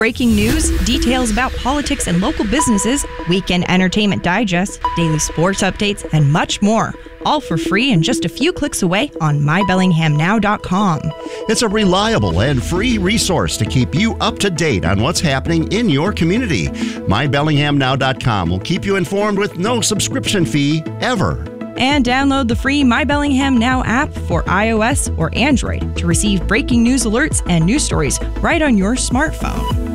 Breaking news, details about politics and local businesses, weekend entertainment digest, daily sports updates, and much more. All for free and just a few clicks away on mybellinghamnow.com. It's a reliable and free resource to keep you up to date on what's happening in your community. mybellinghamnow.com will keep you informed with no subscription fee ever. And download the free My Bellingham Now app for iOS or Android to receive breaking news alerts and news stories right on your smartphone.